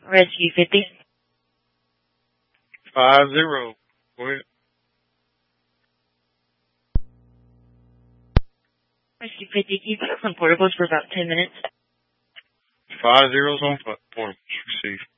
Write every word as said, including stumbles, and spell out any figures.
Rescue fifty. Five zero. Go ahead. Rescue fifty, keep it on portables for about ten minutes. Five zeros on portables. Receive.